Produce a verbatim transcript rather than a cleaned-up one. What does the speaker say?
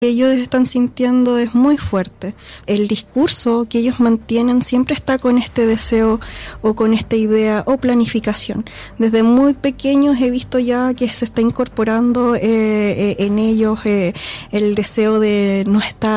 que ellos están sintiendo es muy fuerte. El discurso que ellos mantienen siempre está con este deseo o con esta idea o planificación. Desde muy pequeños he visto ya que se está incorporando eh, eh, en ellos eh, el deseo de no estar